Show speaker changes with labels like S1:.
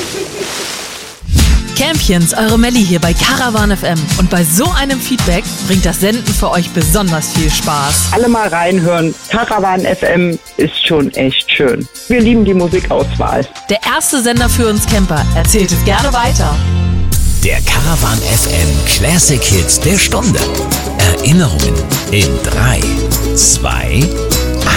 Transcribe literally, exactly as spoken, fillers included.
S1: Campions, eure Melli hier bei Caravan F M. Und bei so einem Feedback bringt das Senden für euch besonders viel Spaß.
S2: Alle mal reinhören. Caravan F M ist schon echt schön. Wir lieben die Musikauswahl.
S1: Der erste Sender für uns Camper. Erzählt es gerne weiter.
S3: Der Caravan F M Classic Hits der Stunde. Erinnerungen in drei, zwei,